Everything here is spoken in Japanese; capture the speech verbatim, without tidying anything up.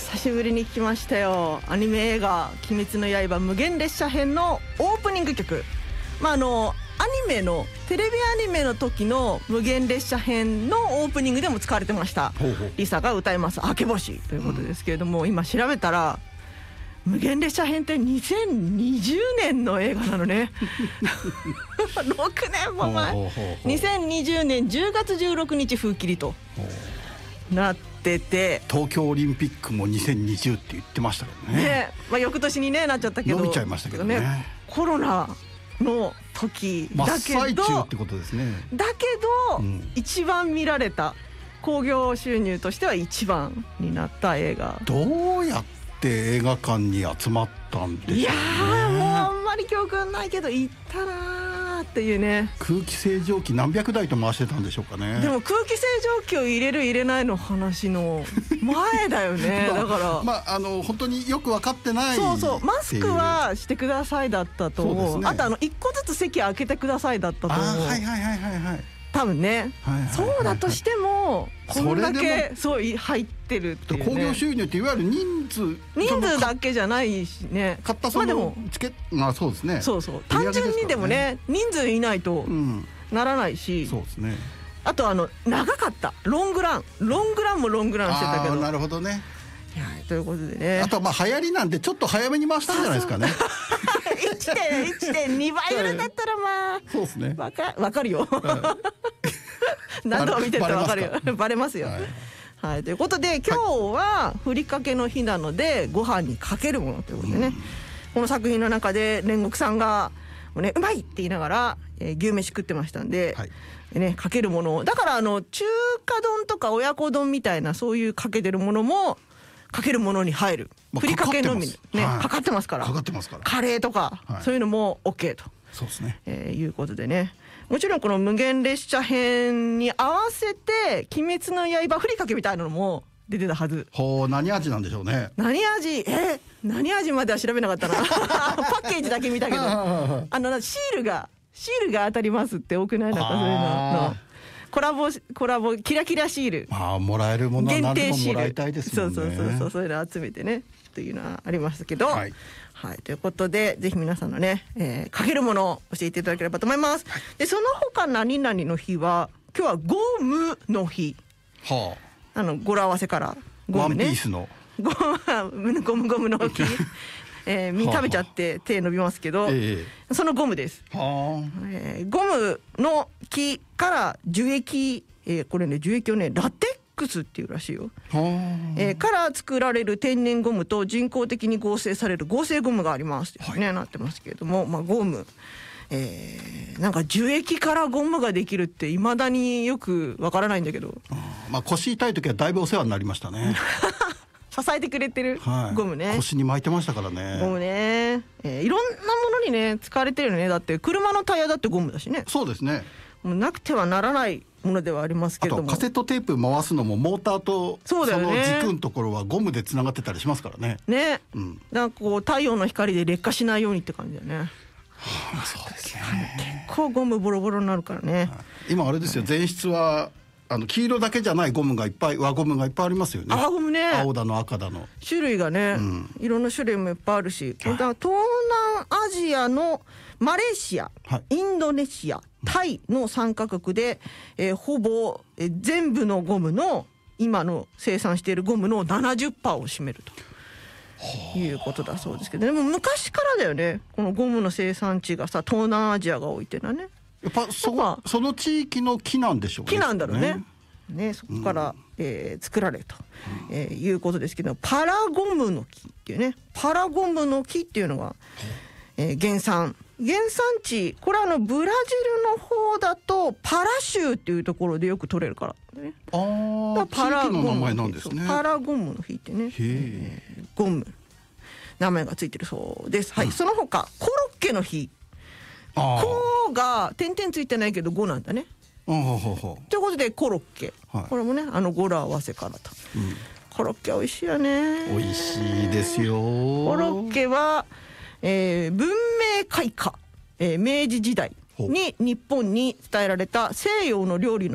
久しぶりに来ましたよ。アニメ映画鬼滅の刃無限列車編のオープニング曲。まああのアニメのテレビアニメの時の無限列車編のオープニングでも使われてました。 ほうほう。 リサが歌います明け星ということですけれども、うん、今調べたら無限列車編ってにせんにじゅうねんの映画なのねろくねんも前。にせんにじゅうねんじゅうがつじゅうろくにち風切りとなってて、 東京オリンピックもにせんにじゅうって言ってましたけどね。 ね、まあ、翌年に、ね、なっちゃったけど伸びちゃいましたけどね。 コロナの時だけど、 真っ最中ってことですね。 だけど、うん、一番見られた興行収入としては一番になった映画。 どうやって映画館に集まったんでしょうね。 いやーもうあんまり記憶ないけど行ったなーっていうね。 空気清浄機何百台と回してたんでしょうかね。 でも空気清浄機を入れる入れないの話の前だよねまあ、だからまああの本当によく分かってない。 そうそう、マスクはしてくださいだったと思う。ね、あとあのいっこずつ席開けてくださいだったと思う。あ、 はいはいはいはいはい。 多分ね、はいはいはいはい、そうだとしてもこんだけそう入ってるっていうね。 興行収入っていわゆる人数人数だけじゃないしね。 買ったそのチケット、まあ、そうですね。 そうそう、単純にでもね人数いないとならないし、 うん、そうですね。 あとあの長かったロングランロングランもロングランしてたけど。 なるほどね。 いやということでね、 あとまあ流行りなんでちょっと早めに回したんじゃないですかねいちてんに 倍売れだったらまあそうですね、 わか、わかるよ何度も見てるとわかるよバレますよ、はいはい、ということで今日はふりかけの日なのでご飯にかけるものということでね、うん、この作品の中で煉獄さんがもう、ね、うまいって言いながら、えー、牛飯食ってましたんで、はいでね、かけるものをだからあの中華丼とか親子丼みたいなそういうかけてるものもかけるものに入る、まあ、ふりかけのみね、はい、かかってますからかかってますからカレーとか、はい、そういうのも OK とそうですね、 えー、いうことでね、もちろんこの無限列車編に合わせて鬼滅の刃ふりかけみたいなのも出てたはず。 ほう、何味なんでしょうね。 何味え何味までは調べなかったなパッケージだけ見たけどあのシールがシールが当たりますって多くない？なんかそういうののコラボコラボキラキラシール、 まあもらえるものは何でももらいたいですもんね。 そうそうそうそうそういうの集めてねというのはありましたけど、はい、はい、ということでぜひ皆さんのね、えー、かけるものを教えていただければと思います。はい、でその他何々の日は今日はゴムの日、はあ、あの語呂合わせからゴムね、ワンピースのゴムゴムゴムの日えー、み食べちゃって手伸びますけど、えー、そのゴムです。はあ、えー、ゴムの木から樹液、えー、これね樹液をねラテックスっていうらしいよ。はあ、えー、から作られる天然ゴムと人工的に合成される合成ゴムがありますって、ね、はい、なってますけれども、まあ、ゴム、えー、なんか樹液からゴムができるっていまだによくわからないんだけど、 あ、まあ、腰痛い時はだいぶお世話になりましたね支えてくれてるゴムね、はい、 腰に巻いてましたからね。 ゴムね、えー、いろんなものにね使われてるよね。だって車のタイヤだってゴムだしね。 そうですね、 もうなくてはならないものではありますけれども、 あとカセットテープ回すのもモーターとその軸のところはゴムでつながってたりしますからね。ね、うん、なんかこう太陽の光で劣化しないようにって感じだよね。はあ、そうですね、結構ゴムボロボロになるからね。はい、今あれですよ、前室はあの黄色だけじゃないゴムがいっぱい輪ゴムがいっぱいありますよね。 輪ゴムね、 青だの赤だの種類がね、うん、いろんな種類もいっぱいあるし、はい、東南アジアのマレーシア、はい、インドネシア、タイのさんカ国で、えー、ほぼ、えー、全部のゴムの今の生産しているゴムの ななじゅっパーセント を占めるということだそうですけど、でも昔からだよねこのゴムの生産地がさ東南アジアが多いっていうのはね。 やっぱ そ, その地域の木なんでしょうね。 木なんだろうね。ね、そこから、うん、えー、作られると、うん、えー、いうことですけど、パラゴムの木っていうね、パラゴムの木っていうのが、えー、原産原産地、これはあのブラジルの方だとパラ州っていうところでよく取れるから、ね、 ああ、パラゴムの名前なんですね。 パラゴムの木ってね、えー、ゴム名前がついてるそうです。はい、うん、その他コロッケの日、こが点々ついてないけどごなんだね。ということでコロッケ、はい、これもねあの語呂合わせからと、うん、コロッケ美味しいよね。 美味しいですよ。 コロッケは、えー、文明開化、えー、明治時代に日本に伝えられた西洋の料理の